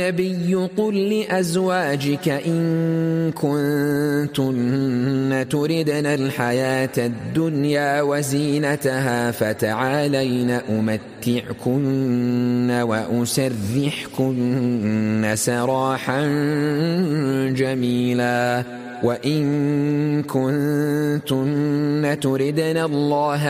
النبي قل لأزواجك إن كنتن تردن الحياة الدنيا وزينتها فتعالين أمتعكن وأسرحكن سراحا جميلا وإن كنتن تردن الله